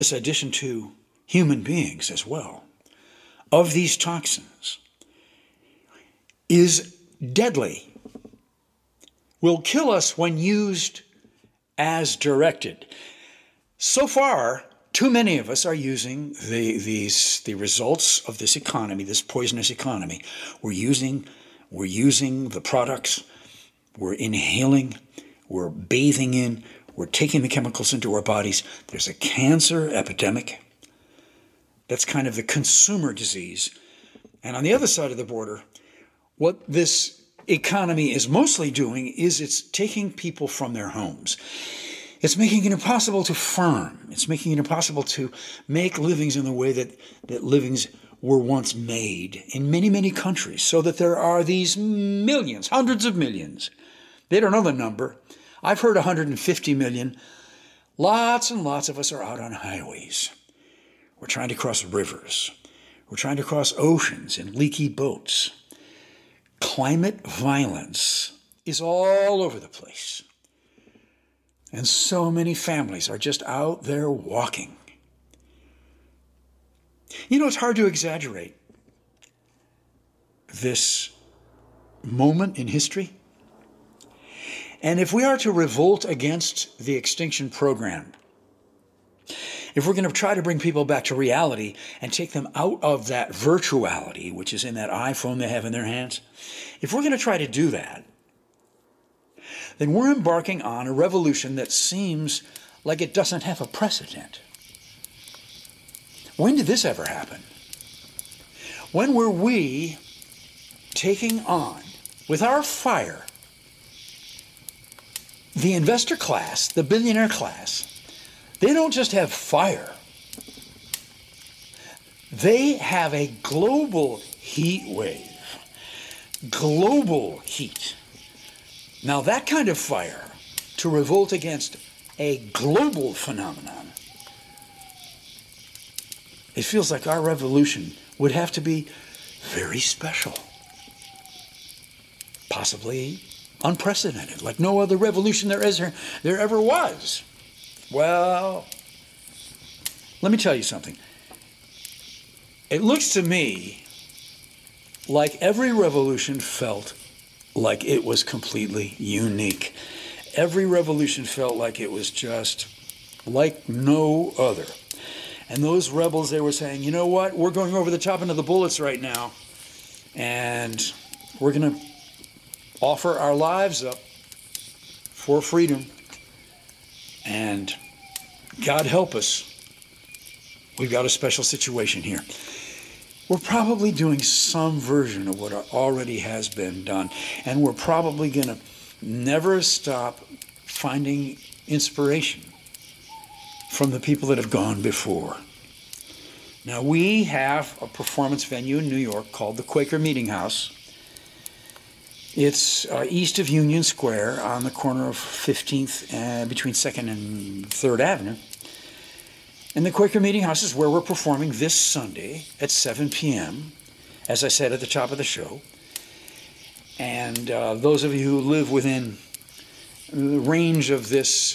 this addition to human beings as well, of these toxins is deadly, will kill us when used as directed. So far, too many of us are using the results of this economy, this poisonous economy. We're using the products, we're inhaling, we're bathing in, we're taking the chemicals into our bodies. There's a cancer epidemic. That's kind of the consumer disease. And on the other side of the border, what this economy is mostly doing is it's taking people from their homes. It's making it impossible to farm. It's making it impossible to make livings in the way that livings were once made in many, many countries, so that there are these millions, hundreds of millions. They don't know the number. I've heard 150 million. Lots and lots of us are out on highways. We're trying to cross rivers. We're trying to cross oceans in leaky boats. Climate violence is all over the place. And so many families are just out there walking. You know, it's hard to exaggerate this moment in history. And if we are to revolt against the extinction program, if we're going to try to bring people back to reality and take them out of that virtuality, which is in that iPhone they have in their hands, if we're going to try to do that, then we're embarking on a revolution that seems like it doesn't have a precedent. When did this ever happen? When were we taking on, with our fire, the investor class, the billionaire class? They don't just have fire. They have a global heat wave. Global heat. Now that kind of fire, to revolt against a global phenomenon, it feels like our revolution would have to be very special. Possibly unprecedented, like no other revolution there ever was. Well, let me tell you something. It looks to me like every revolution felt like it was completely unique. Every revolution felt like it was just like no other. And those rebels, they were saying, you know what, we're going over the top into the bullets right now, and we're going to offer our lives up for freedom. And God help us, we've got a special situation here. We're probably doing some version of what already has been done. And we're probably going to never stop finding inspiration from the people that have gone before. Now, we have a performance venue in New York called the Quaker Meeting House. It's east of Union Square on the corner of 15th, between 2nd and 3rd Avenue. And the Quaker Meeting House is where we're performing this Sunday at 7 p.m., as I said at the top of the show. And those of you who live within the range of this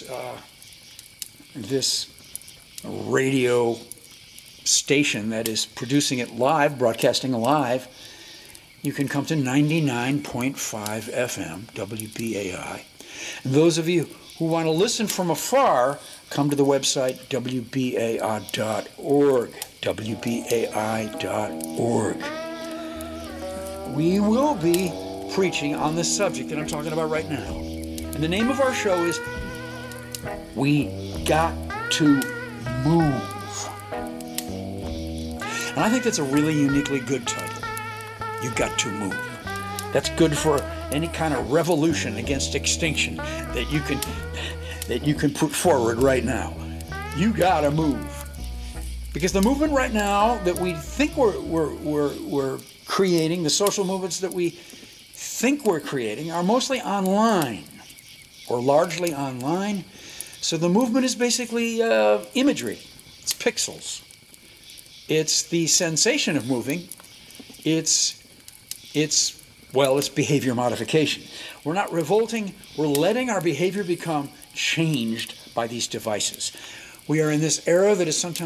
radio station that is producing it live, broadcasting live, you can come to 99.5 FM, WBAI. And those of you who want to listen from afar, come to the website WBAI.org, WBAI.org. We will be preaching on this subject that I'm talking about right now. And the name of our show is We Got to Move. And I think that's a really uniquely good title. You got to move. That's good for any kind of revolution against extinction that you can put forward right now. You gotta move. Because the movement right now that we think we're creating, the social movements that we think we're creating, are mostly online, or largely online. So the movement is basically imagery. It's pixels. It's the sensation of moving. It's behavior modification. We're not revolting. We're letting our behavior become changed by these devices. We are in this era that is sometimes